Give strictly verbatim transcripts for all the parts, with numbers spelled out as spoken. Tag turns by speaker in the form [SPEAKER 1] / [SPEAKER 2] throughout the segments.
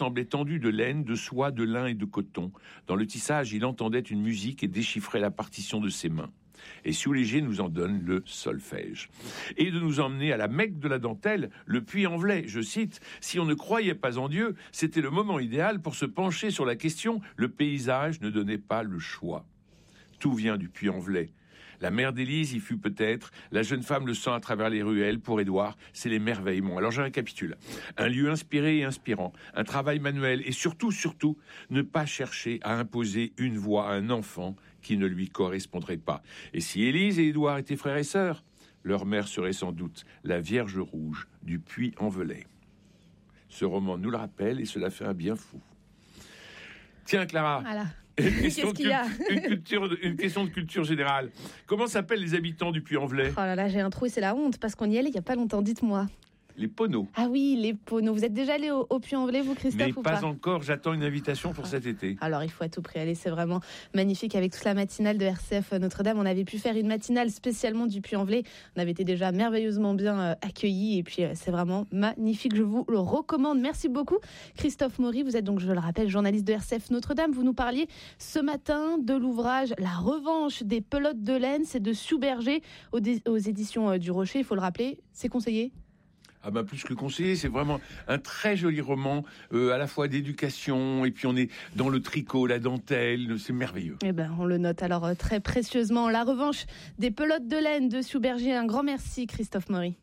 [SPEAKER 1] ensemble étendu de laine, de soie, de lin et de coton. Dans le tissage, il entendait une musique et déchiffrait la partition de ses mains. Et Siouléger nous en donne le solfège. Et de nous emmener à la Mecque de la dentelle, le Puy-en-Velay, je cite, « Si on ne croyait pas en Dieu, c'était le moment idéal pour se pencher sur la question, le paysage ne donnait pas le choix. » Tout vient du Puy-en-Velay. La mère d'Élise y fut peut-être, la jeune femme le sent à travers les ruelles. Pour Édouard, c'est l'émerveillement. Alors je récapitule. Un lieu inspiré et inspirant, un travail manuel et surtout, surtout, ne pas chercher à imposer une voix à un enfant qui ne lui correspondrait pas. Et si Élise et Édouard étaient frères et sœurs, leur mère serait sans doute la Vierge Rouge du Puy-en-Velay. Ce roman nous le rappelle et cela fait un bien fou. Tiens Clara,
[SPEAKER 2] voilà.
[SPEAKER 1] Une question,
[SPEAKER 2] Qu'est-ce qu'il y a
[SPEAKER 1] une, culture, une question de culture générale. Comment s'appellent les habitants du Puy-en-Velay ?
[SPEAKER 2] Oh là là, j'ai un trou et c'est la honte parce qu'on y allait il n'y a pas longtemps, dites-moi.
[SPEAKER 1] Les Poneaux.
[SPEAKER 2] Ah oui, les Poneaux. Vous êtes déjà allé au, au Puy-en-Velay, vous, Christophe,
[SPEAKER 1] Mais
[SPEAKER 2] ou
[SPEAKER 1] pas
[SPEAKER 2] pas
[SPEAKER 1] encore, j'attends une invitation pour cet été.
[SPEAKER 2] Alors, il faut à tout prix aller, c'est vraiment magnifique. Avec toute la matinale de R C F Notre-Dame, on avait pu faire une matinale spécialement du Puy-en-Velay. On avait été déjà merveilleusement bien euh, accueillis et puis euh, c'est vraiment magnifique, je vous le recommande. Merci beaucoup, Christophe Maury. Vous êtes donc, je le rappelle, journaliste de R C F Notre-Dame. Vous nous parliez ce matin de l'ouvrage La revanche des pelotes de laine, c'est de Siouberger aux, dé- aux éditions euh, du Rocher. Il faut le rappeler, c'est conseillé.
[SPEAKER 1] Ah ben plus que conseillé, c'est vraiment un très joli roman, euh, à la fois d'éducation, et puis on est dans le tricot, la dentelle, c'est merveilleux.
[SPEAKER 2] Eh ben, on le note alors euh, très précieusement. La revanche des pelotes de laine de Siouberger. Un grand merci, Christophe Maury.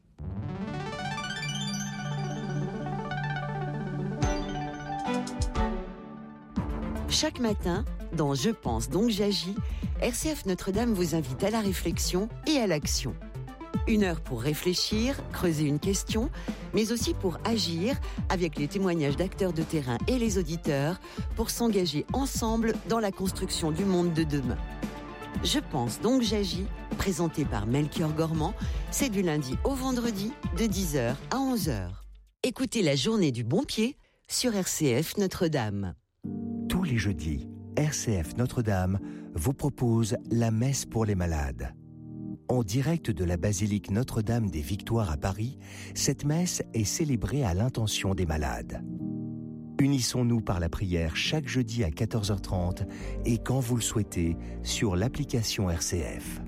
[SPEAKER 3] Chaque matin, dans Je pense donc j'agis, R C F Notre-Dame vous invite à la réflexion et à l'action. Une heure pour réfléchir, creuser une question, mais aussi pour agir avec les témoignages d'acteurs de terrain et les auditeurs pour s'engager ensemble dans la construction du monde de demain. Je pense donc j'agis, présenté par Melchior Gormand, c'est du lundi au vendredi de dix heures à onze heures. Écoutez la journée du bon pied sur R C F Notre-Dame.
[SPEAKER 4] Tous les jeudis, R C F Notre-Dame vous propose la messe pour les malades. En direct de la basilique Notre-Dame des Victoires à Paris, cette messe est célébrée à l'intention des malades. Unissons-nous par la prière chaque jeudi à quatorze heures trente et quand vous le souhaitez sur l'application R C F.